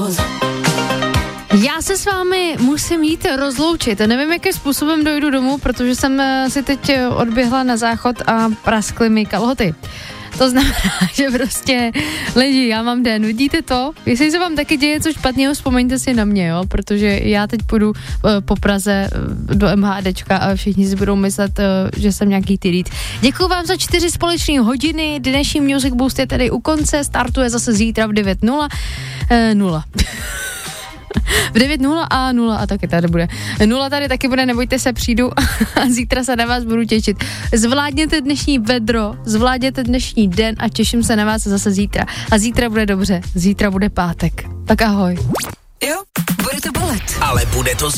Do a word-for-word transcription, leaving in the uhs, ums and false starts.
Já se s vámi musím jít rozloučit. Nevím, jakým způsobem dojdu domů, protože jsem si teď odběhla na záchod a praskly mi kalhoty. To znamená, že prostě lidi, já mám den, vidíte to? Jestli se vám taky děje něco špatného, vzpomeňte si na mě, jo, protože já teď půjdu uh, po Praze uh, do MHDčka a všichni si budou myslet, uh, že jsem nějaký tyrít. Děkuju vám za čtyři společné hodiny, dnešní Music Boost je tady u konce, startuje zase zítra v devět nula nula. V devět nula a nula a taky tady bude. Nula tady taky bude, nebojte se, přijdu a zítra se na vás budu těšit. Zvládněte dnešní vedro, zvládněte dnešní den a těším se na vás zase zítra. A zítra bude dobře, zítra bude pátek. Tak ahoj. Jo, bude to bolet. Ale bude to